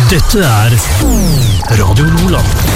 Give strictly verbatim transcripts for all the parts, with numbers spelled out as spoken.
Dette er Radio Nordland.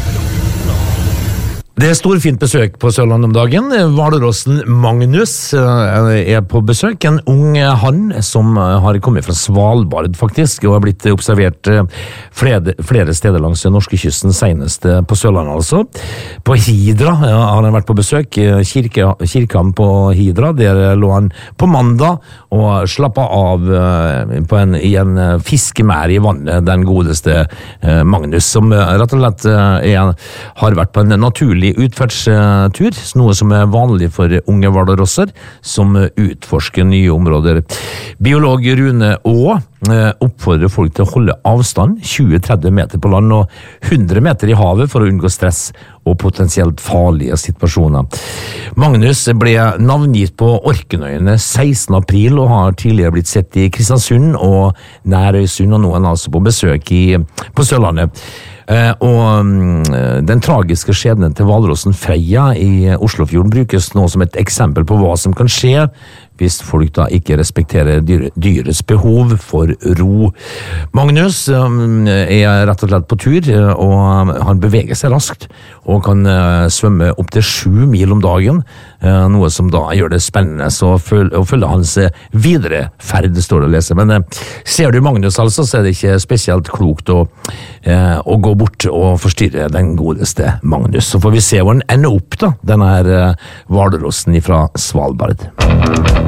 Det er storfint besøk på Sørlandet om dagen. Hvalrossen Magnus er på besøk. En ung hann som har kommet fra Svalbard faktisk, og har blitt observert flere, flere steder langs norskekysten, senest på Sørlandet altså. På Hidra har han vært på besøk, Kirke, kirken på Hidra. Der lå han på mandag og slappet av på en, i en fiskemær i vannet, den godeste Magnus, som rett og slett er, har vært på en naturlig utferdstur, noe som er vanlig for unge hvalrosser som utforsker nye områder. Biolog Rune Aa oppfordrer folk til å holde avstand tjue til tretti meter på land og hundre meter i havet for å unngå stress og potensielt farlige situasjoner. Magnus ble navngitt på Orknøyene sekstende april og har tidligere blitt sett i Kristiansund og Nærøysund, og nå er han altså på besøk i, på Sørlandet. Uh, og um, den tragiske skjebnen til hvalrossen Freya i Oslofjorden brukes nå som et eksempel på hva som kan skje hvis folk da ikke respekterer dyre, dyrets behov for ro. Magnus um, er rett og slett på tur, og han beveger seg raskt og kan uh, svømme opp til sju mil om dagen, uh, noe som da gjør det spennende å følge, å følge hans videre ferd, står det å lese. Men uh, ser du Magnus altså, så er det ikke spesielt klokt å, uh, å gå bort og forstyrre den godeste Magnus. Så får vi se hvor den ender opp da, denne her hvalrossen fra Svalbard.